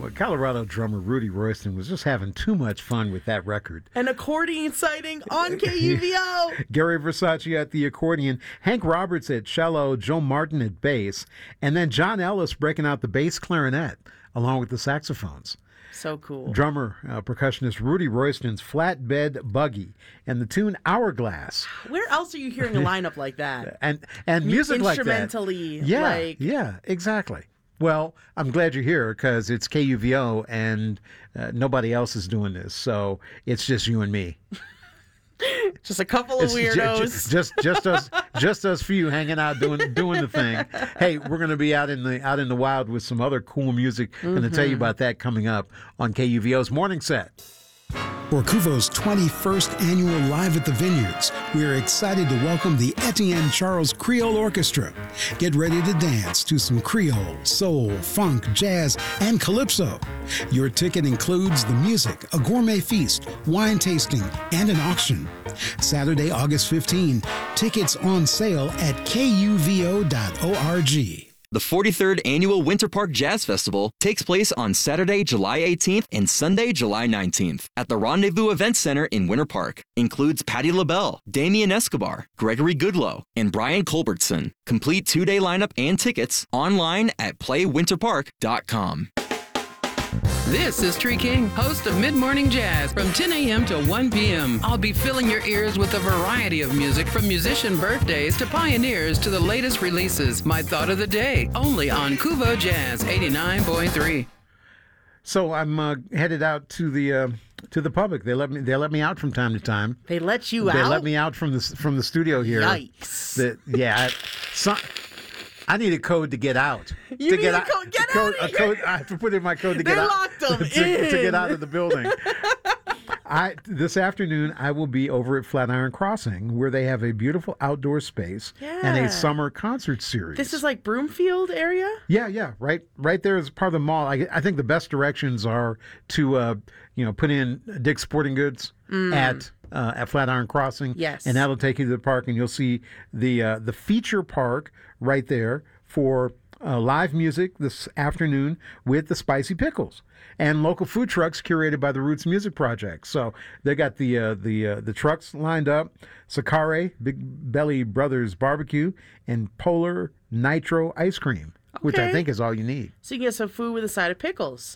Colorado drummer Rudy Royston was just having too much fun with that record. An accordion sighting on KUVO. Gary Versace at the accordion, Hank Roberts at cello, Joe Martin at bass, and then John Ellis breaking out the bass clarinet along with the saxophones. So cool. Drummer, percussionist Rudy Royston's Flatbed Buggy and the tune Hourglass. Where else are you hearing a lineup like that? And music like that. Instrumentally. Yeah, exactly. Well, I'm glad you're here because it's KUVO and nobody else is doing this, so it's just you and me. Just a couple of weirdos. Just us few hanging out doing the thing. Hey, we're going to be out in the wild with some other cool music. Going to tell you about that coming up on KUVO's Morning Set. For KUVO's 21st annual Live at the Vineyards, we are excited to welcome the Etienne Charles Creole Orchestra. Get ready to dance to some Creole, soul, funk, jazz, and calypso. Your ticket includes the music, a gourmet feast, wine tasting, and an auction. Saturday, August 15. Tickets on sale at kuvo.org. The 43rd Annual Winter Park Jazz Festival takes place on Saturday, July 18th and Sunday, July 19th at the Rendezvous Event Center in Winter Park. Includes Patti LaBelle, Damian Escobar, Gregory Goodloe, and Brian Culbertson. Complete two-day lineup and tickets online at playwinterpark.com. This is Tree King, host of Mid-Morning Jazz from 10 a.m. to 1 p.m. I'll be filling your ears with a variety of music from musician birthdays to pioneers to the latest releases. My thought of the day, only on KUVO Jazz 89.3. So I'm headed out to the public. They let me out from time to time. They let you out? They let me out from the studio here. Yikes. I need a code to get out. You need a code? Get out of here. I have to put in my code to get out. They locked them to get out of the building. This afternoon, I will be over at Flatiron Crossing, where they have a beautiful outdoor space and a summer concert series. This is like Broomfield area? Yeah. Right there is part of the mall. I think the best directions are to put in Dick's Sporting Goods at Flatiron Crossing. Yes. And that'll take you to the park, and you'll see the feature park right there for live music this afternoon with the Spicy Pickles and local food trucks curated by the Roots Music Project. So they got the trucks lined up: Sakare, Big Belly Brothers Barbecue, and Polar Nitro Ice Cream. Okay. Which I think is all you need. So you get some food with a side of pickles.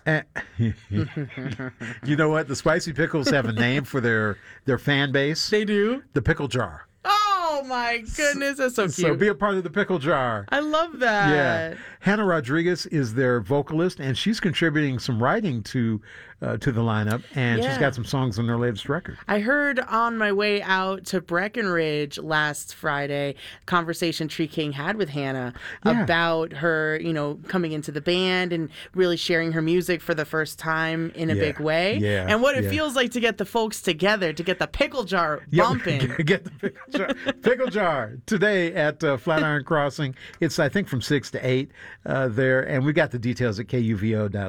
You know what? The Spicy Pickles have a name for their fan base. They do? The Pickle Jar. Oh, my goodness. That's so cute. So be a part of the Pickle Jar. I love that. Yeah. Hannah Rodriguez is their vocalist, and she's contributing some writing to the lineup, and she's got some songs on their latest record. I heard on my way out to Breckenridge last Friday, conversation Tree King had with Hannah about her, coming into the band and really sharing her music for the first time in a big way. Yeah. And what it feels like to get the folks together, to get the Pickle Jar bumping. Get the Pickle Jar. Pickle Jar today at Flatiron Crossing. It's, I think, from 6 to 8 there, and we got the details at kuvo.org.